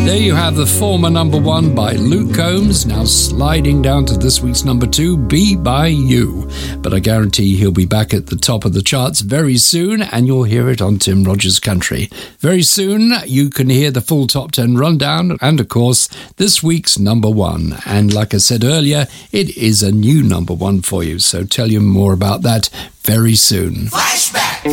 There you have the former number one by Luke Combs, now sliding down to this week's number two, Be By You. But I guarantee he'll be back at the top of the charts very soon, and you'll hear it on Tim Rogers Country. Very soon, you can hear the full top 10 rundown, and of course, this week's number one. And like I said earlier, it is a new number one for you, so tell you more about that very soon. Flashback!